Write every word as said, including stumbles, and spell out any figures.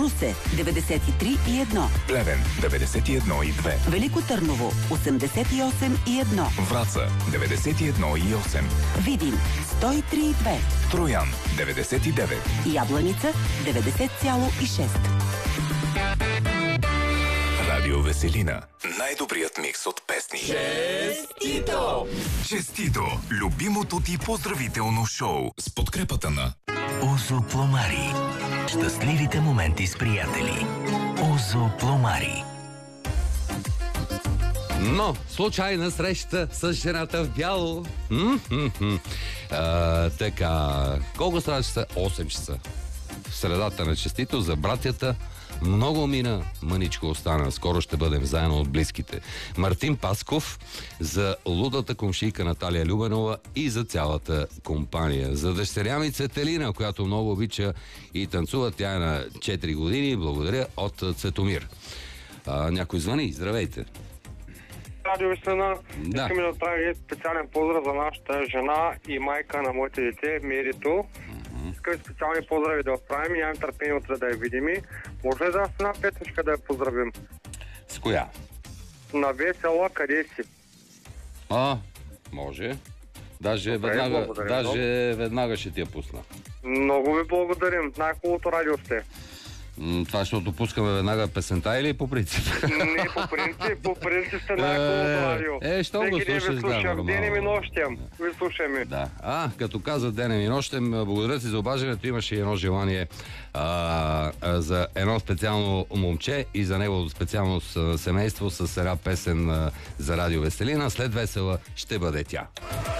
Русе деветдесет и три и едно. Плевен деветдесет и едно и две. Велико Търново осемдесет и осем и едно. Враца деветдесет и едно и осем. Видин сто и три и две. Троян деветдесет и девет. Ябланица деветдесет цяло и шест. Радио Веселина. Най-добрият микс от песни. Честито! Честито! Любимото ти поздравително шоу с подкрепата на Озо Пломари. Щастливите моменти с приятели. Озо Пломари. Но случайна среща с жената в бяло. М-м-м. А, така, колко става часа? осем часа. В средата на честито за братята. Много мина, мъничко остана. Скоро ще бъдем заедно от близките. Мартин Пасков, за лудата комшийка Наталия Любенова и за цялата компания. За дъщеря ми Цветелина, която много обича и танцува. Тя е на четири години. Благодаря от Цветомир. А, някой звъни? Здравейте. Радио Веселина. Да. Искаме да направим специален поздрав за нашата жена и майка на моите дете, Мерито. Искаме специални поздрави да отправим и нямам търпение утре да я видим. Може ли да с една песничка да я поздравим? С коя? На Весела, къде си? А, може. Даже, Добре, веднага, благодаря даже веднага ще ти я пусна. Много ви благодарим. Най-хубавото радио сте. М, Това, защото пускаме веднага песента или по принцип? Не, по принцип, по принцип сте най-хубавото радио. Е, щом го Всеки ден слушаш, ви да, слушам. нормално. Денем и нощем. Ви слушаме. Да. А, като каза денем и нощем, благодаря ти за обаждането. Имаше едно желание а, а, за едно специално момче и за неговото специално с- семейство с една песен а, за Радио Веселина. След Весела ще бъде тя.